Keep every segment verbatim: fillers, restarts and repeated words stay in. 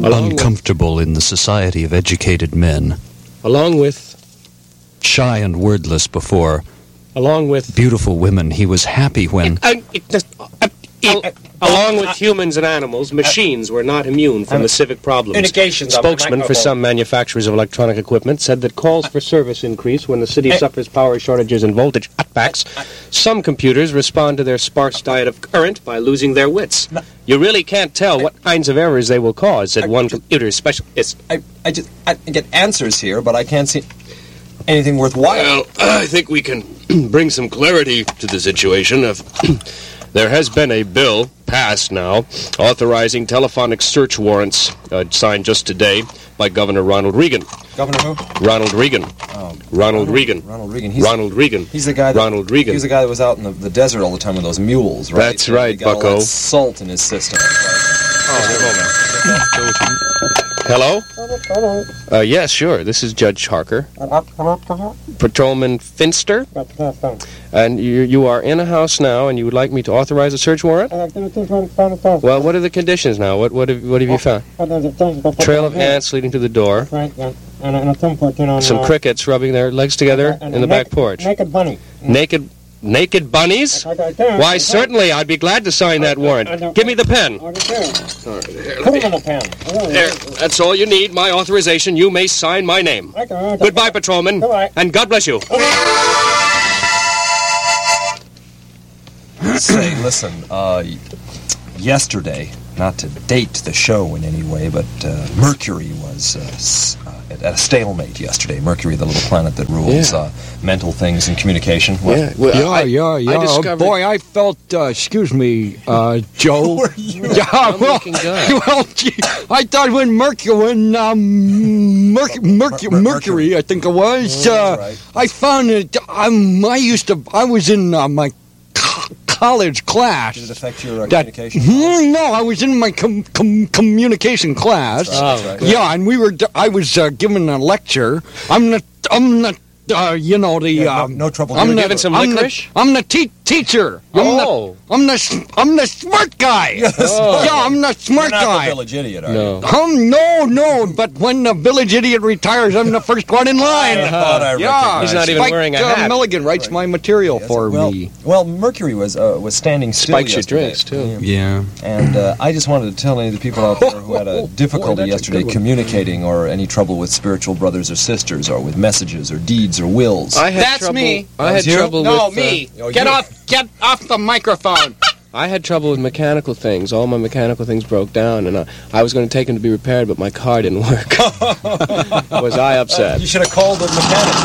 Along uncomfortable with, in the society of educated men. Along with... Shy and wordless before. Along with... Beautiful women. He was happy when... Uh, uh, uh, uh, along with humans and animals, machines were not immune from the civic problems. Spokesman for some manufacturers of electronic equipment said that calls for service increase when the city suffers power shortages and voltage cutbacks. Some computers respond to their sparse diet of current by losing their wits. You really can't tell what kinds of errors they will cause, said one computer specialist. I, I just I get answers here, but I can't see anything worthwhile. Well, I think we can bring some clarity to the situation. Of there has been a bill passed now authorizing telephonic search warrants, uh, signed just today by Governor Ronald Reagan. Governor who? Ronald Reagan. Oh, Ronald, Ronald Reagan. Ronald Reagan. He's, Ronald Reagan. He's the guy. That, Ronald Reagan. He's the guy that was out in the, the desert all the time with those mules, right? That's right, he got Bucko. All that salt in his system. Oh, hello? Uh, yes, sure. This is Judge Harker. Patrolman Finster. And you, you are in a house now, and you would like me to authorize a search warrant? Well, what are the conditions now? What what have, what have you found? Trail of ants leading to the door. Some crickets rubbing their legs together in the back porch. Naked bunny. Naked... Naked bunnies? Why, certainly, I'd be glad to sign that warrant. Give me the pen. Put him in the pen. There, that's all you need, my authorization. You may sign my name. Goodbye, Patrolman, and God bless you. Say, listen, uh, yesterday, not to date the show in any way, but uh, Mercury was uh, at a stalemate yesterday. Mercury, the little planet that rules Yeah. uh, mental things and communication. What? Yeah, well, Yeah, I, yeah, yeah. I Oh, discovered... boy, I felt, uh, excuse me, uh, Joe. Who are you? Yeah, I'm well, looking good. well, gee, I thought when Mercury, when, um, Merc- Merc- Mer- Mercury, I think it was, Oh, uh, right. I found it, um, I used to, I was in uh, my co- college class. Did it affect your uh, That, communication? Hmm, no, I was in my com- com- communication class. That's right, that's right. Yeah, and we were. I was uh, giving a lecture. I'm the. I'm the. Uh, you know the. Yeah, no- um, no trouble I'm giving the, giving some I'm licorice? The, I'm the te- teacher. I'm Oh. The, I'm the. s- I'm the smart guy. You're the smart Yeah, I'm the smart You're not guy. the village idiot, are No. you? Um, no, no, but when the village idiot retires, I'm the first one in line. I thought I yeah, recognized He's not even Spike, wearing a uh, hat. Milligan writes my material Yes, for well, me. Well, Mercury was uh, was standing still Spikes your yesterday. drinks, too. Yeah. And uh, I just wanted to tell any of the people out there who had a difficulty that's a yesterday good one. communicating or any trouble with spiritual brothers or sisters or with messages or deeds or wills. I had That's trouble, me. I had That's you? trouble No, with... me. Oh, Get you. off. Get off the microphone. I had trouble with mechanical things. All my mechanical things broke down, and I, I was going to take them to be repaired, but my car didn't work. Was I upset? You should have called the mechanic.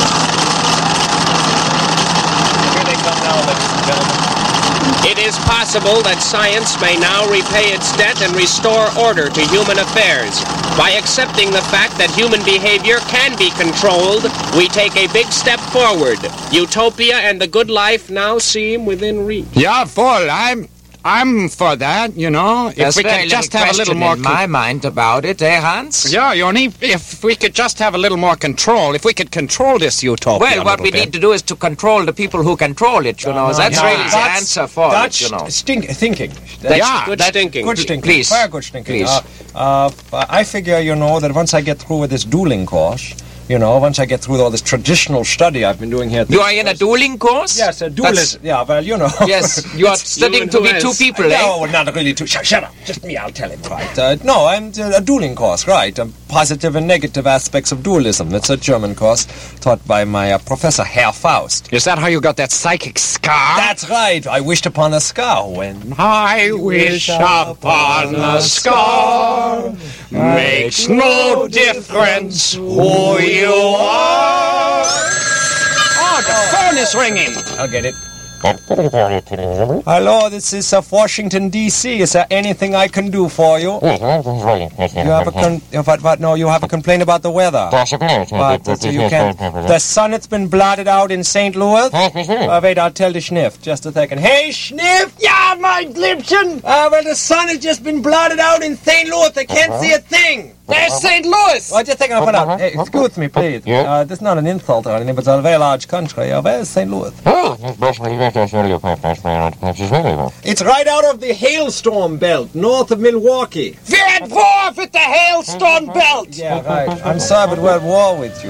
Here they come now, ladies and gentlemen. It is possible that science may now repay its debt and restore order to human affairs. By accepting the fact that human behavior can be controlled, we take a big step forward. Utopia and the good life now seem within reach. Yeah, full. I'm, I'm for that. You know, if There's we very could just little have a little question more. in my mind about it, eh, Hans? Yeah, Yoni. If we could just have a little more control, if we could control this utopia. Well, what we need to do is to control the people who control it, you know. That's yeah. really the That's- answer for That's it, you know. stink, thinking. That's Yeah, good that- thinking. Good thinking. Please. Very good thinking. Please. Uh, uh, I figure, you know, that once I get through with this dueling course, you know, once I get through all this traditional study I've been doing here. At You this are in a course- dueling course? Yes, a That's- duelist. Yeah, well, you know. Yes, you are studying and to who be else? two people, eh? No, not really two. Shut, shut up. Just me, I'll tell him. Right. Uh, no, I'm uh, a dueling course, right. Um, positive and negative aspects of dualism. It's a German course taught by my uh, professor, Herr Faust. Is that how you got that psychic scar? That's right. I wished upon a scar when... I wish upon a scar. Makes no difference who you are. Oh, the phone is ringing. I'll get it. Hello, this is uh, Washington, D C Is there anything I can do for you? You have a con- uh, what, what, no, you have a complaint about the weather. But, uh, so you can... The sun has been blotted out in Saint Louis? Uh, wait, I'll tell the Schniff. Just a second. Hey, Schniff! Yeah, my Liebchen. Uh, well, the sun has just been blotted out in Saint Louis. I can't see a thing. There's Saint Louis. Oh, just a second, I'll put out. Hey, excuse me, please. Uh, this is not an insult or anything, but it's a very large country. Uh, where's Saint Louis? It's right out of the hailstorm belt, north of Milwaukee. Wir entwurfen the hailstone belt. Yeah, right. I'm sorry, but we're at war with you.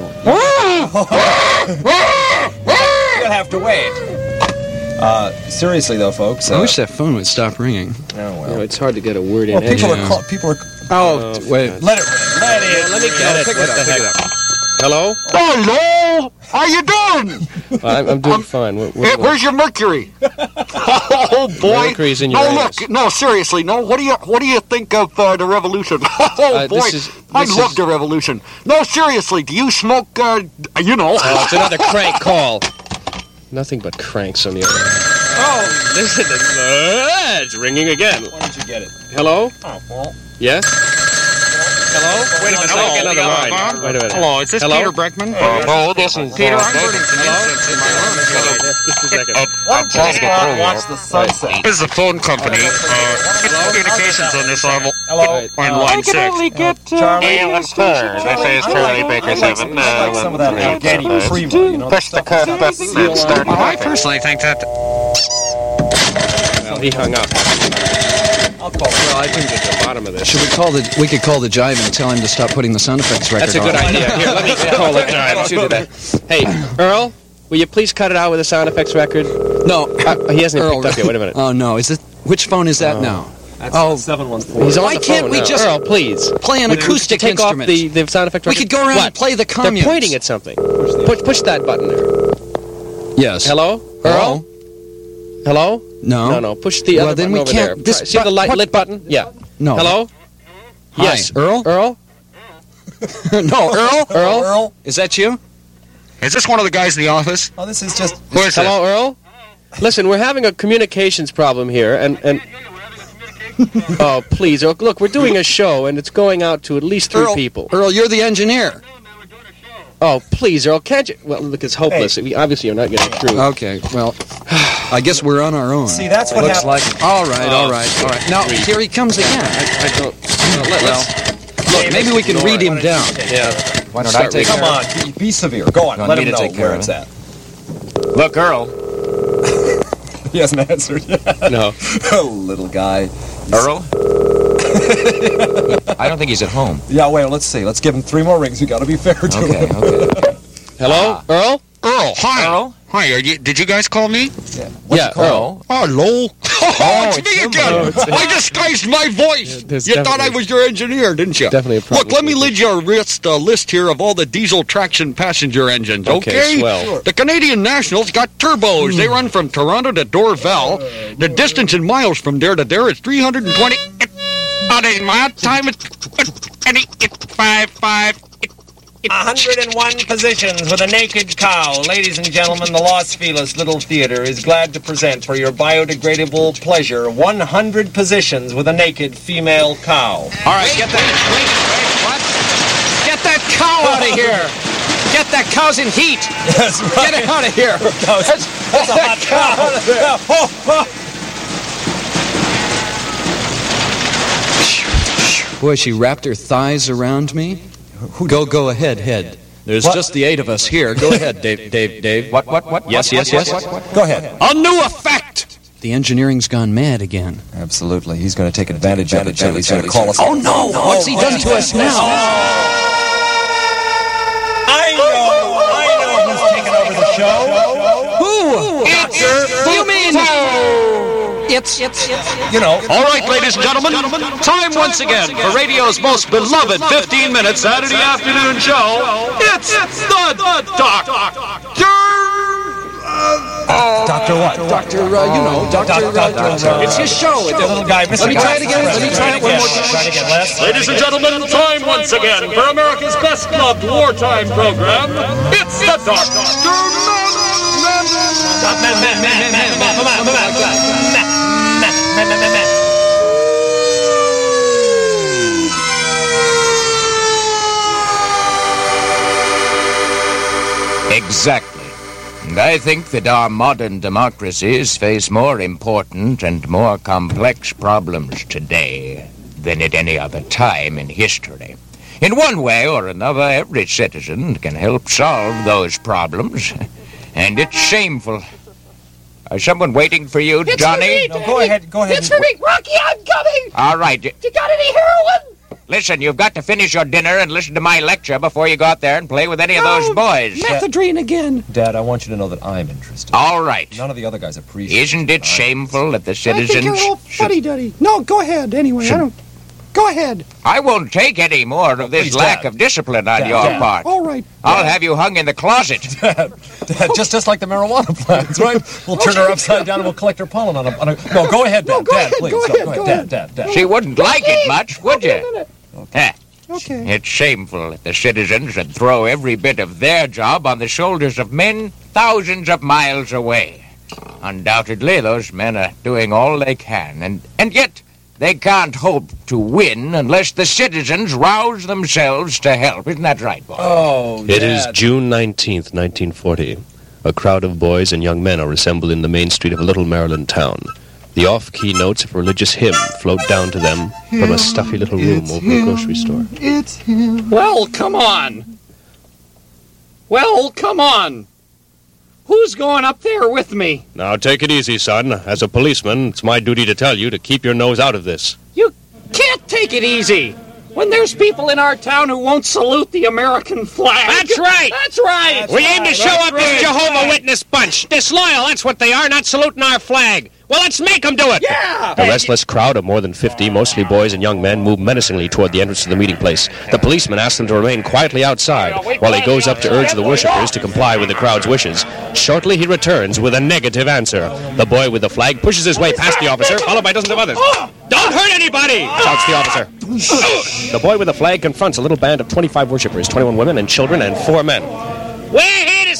You'll have to wait. Uh, seriously, though, folks. Uh, I wish that phone would stop ringing. Oh, well. You know, it's hard to get a word in. Well, people edgewise. are, call- people are... Oh, wait. Let it ring. Let it Let me get it. Pick What it up, the pick heck? it up. Hello? Hello? How you doing? I'm, I'm doing fine. What, what, Hey, where's your Mercury? Oh boy! Mercury's in your no, anus. look, no, seriously, no. What do you what do you think of uh, the revolution? Oh Uh, boy, this is- I this love is- the revolution. No, seriously, do you smoke? Uh, you know? Oh, it's another crank call. Nothing but cranks on the other end. Oh, listen, uh, it's ringing again. Why don't you get it? Hello? Oh, well. Yes? Hello? Wait a minute, I'll get another line. Wait a minute. Hello, is this Hello? Peter Breckman? Oh, this is Peter, I'm Hello? putting some incense in my room. Just a second. Why don't you just go out and watch the sunset? This is a phone company. Uh, it's communications on this level. Hello? On line six. Get, uh, Charlie? This is Charlie Baker seven. I like some of that Afghani Prima, you know? Push the cuff button and start. Well, I personally think that... Well, he hung up. I'll call him. Well, I think at the bottom of this. Should we call the? We could call the Jive and tell him to stop putting the sound effects record That's a good on. idea. Here, let me call it. Let's do that. Hey, Earl, will you please cut it out with a sound effects record? No, Uh, he hasn't Earl, even picked up yet. Wait a minute. Oh no, is it? Which phone is that now? That's Oh. seven one four. He's on Why the can't phone we now. just Earl, please. play an Would you acoustic take instrument? off the, the sound effect We record? could go around What? and play the They're communes. pointing at something. Push, push that button there. Yes. Hello? Earl? Hello? No. No, no. Push the Well, other then button we over can't- there. this Try- See the bu- light what- lit button? Yeah. No. Hello? Hi, Yes. Earl. Earl? No, Earl. Earl? Earl? Is that you? Is this one of the guys in the office? Oh, this is just... Who is it? Hello, Earl? Listen, we're having a communications problem here, and... and oh, please. Earl, look, we're doing a show, and it's going out to at least three Earl, people. Earl, you're the engineer. Oh, please, Earl, can't you... Well, look, it's hopeless. We- Obviously, you're not getting through. Okay, well, I guess we're on our own. See, that's what Looks happens. like. All right, all right, all right. Now, Three. here he comes again. I don't... Well, let, Well, look, maybe we can read him down. yeah. Why don't Start I take Come care of on, be, be severe. Go on, You want let me him to know take care where of it's it? at. it? Look, Earl. He hasn't answered yet. No. Oh, little guy. Earl? I don't think he's at home. Yeah, wait, let's see. Let's give him three more rings. We gotta be fair to Okay, him. okay. Hello, Earl? Earl, hi. Earl? Hi, are you, did you guys call me? Yeah, Yeah, Earl. Hello. Oh, it's it's me him. again. Oh, it's him. I disguised my voice. there's You thought I definitely- was your engineer, didn't you? Definitely a problem. Look, let me lead you a list, uh, list here of all the diesel traction passenger engines, okay? Okay, swell. Sure. The Canadian Nationals got turbos. They run from Toronto to Dorval. The distance in miles from there to there is three hundred twenty... On a my time is five five. one hundred one positions with a naked cow. Ladies and gentlemen, the Los Feliz Little Theater is glad to present for your biodegradable pleasure one hundred positions with a naked female cow. All right, get that... Wait, wait, what? Get that cow out of here. Get that cow's in heat. Yes, right. Get it out of here. That's, that's a hot cow. Oh, oh. Boy, she wrapped her thighs around me. Go, go ahead, head. There's What? just the eight of us here. Go ahead, Dave, Dave, Dave. What, what, what? Yes, what, yes, what, yes. What, what, what? Go ahead. A new effect! The engineering's gone mad again. Absolutely. He's going to take advantage of it, too. He's going to call us. Oh, no! What's he done to us now? I know. I know who's taking over the show. Who? Doctor. You mean... It's, it's, it's... You know. All right, ladies and gentlemen, time once again for radio's most beloved fifteen minute Saturday afternoon show. It's the Doctor... Doctor what? Doctor, uh, you know, Doctor... Doctor. It's his show. The little guy. Mister Let me try it again. Let me try it one more time. Try it again, Les. Ladies and gentlemen, time once again for America's best loved wartime program. It's the Doctor. Exactly. And I think that our modern democracies face more important and more complex problems today than at any other time in history. In one way or another, every citizen can help solve those problems, and it's shameful. Is someone waiting for you, Johnny? No, go ahead. Go ahead. It's for me, Rocky. I'm coming. All right. You got any heroin? Listen, you've got to finish your dinner and listen to my lecture before you go out there and play with any of those boys. Methadone again. Dad, I want you to know that I'm interested. All right. None of the other guys appreciate it. Isn't it shameful that the I citizens... think you're all fuddy-duddy. No, go ahead anyway. I don't... Go ahead. I won't take any more of this Please, lack Dad. of discipline on Dad, your Dad. part. All right. I'll have you hung in the closet. Dad, Dad, just just like the marijuana plants, right? We'll turn her upside down and we'll collect her pollen on a... On a no, go ahead, Dad. No, go Dad, ahead, please. go No, ahead, go Dad, ahead. Dad, Dad. She wouldn't like it much, would Okay, a you? minute. Eh. Okay. It's shameful that the citizens should throw every bit of their job on the shoulders of men thousands of miles away. Undoubtedly, those men are doing all they can, and, and yet they can't hope to win unless the citizens rouse themselves to help. Isn't that right, boy? Oh, It is Dad. June nineteenth, nineteen forty. A crowd of boys and young men are assembled in the main street of a little Maryland town. The off-key notes of a religious hymn float down to them from a stuffy little room over a grocery store. It's him. Well, come on. Well, come on. Who's going up there with me? Now, take it easy, son. As a policeman, it's my duty to tell you to keep your nose out of this. You can't take it easy when there's people in our town who won't salute the American flag. That's right. That's right. We aim to show up this Jehovah Witness bunch. Disloyal, that's what they are, not saluting our flag. Well, let's make them do it. Yeah. The restless crowd of more than fifty, mostly boys and young men, move menacingly toward the entrance to the meeting place. The policeman asks them to remain quietly outside while he goes up to urge the worshippers to comply with the crowd's wishes. Shortly, he returns with a negative answer. The boy with the flag pushes his way past the officer, followed by dozens of others. Don't hurt anybody. Shouts the officer. The boy with the flag confronts a little band of twenty-five worshippers, twenty-one women and children, and four men. We're here